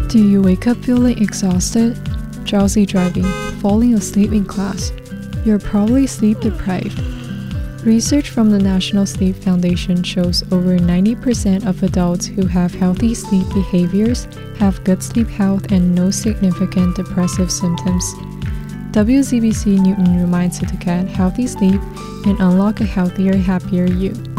Do you wake up feeling exhausted, drowsy driving, falling asleep in class? You're probably sleep deprived. Research from the National Sleep Foundation shows over 90% of adults who have healthy sleep behaviors have good sleep health and no significant depressive symptoms. WZBC Newton reminds you to get healthy sleep and unlock a healthier, happier you.